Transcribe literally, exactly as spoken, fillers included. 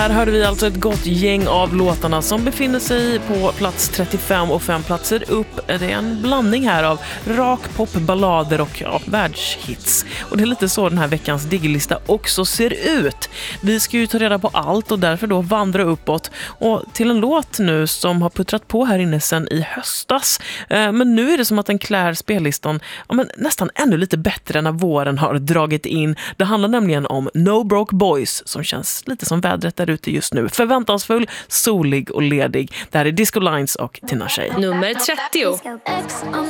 Här hörde vi alltså ett gott gäng av låtarna som befinner sig på plats trettiofem och fem platser upp. Det är en blandning här av rock, pop, ballader och ja, världshits. Och det är lite så den här veckans diggelista också ser ut. Vi ska ju ta reda på allt och därför då vandra uppåt och till en låt nu som har puttrat på här inne sedan i höstas. Men nu är det som att den klär spellistan ja, men nästan ännu lite bättre när våren har dragit in. Det handlar nämligen om No Broke Boys som känns lite som vädret där ute just nu. Förväntansfull, solig och ledig. Det här är Disco Lines och Tina Shay. Nummer trettio.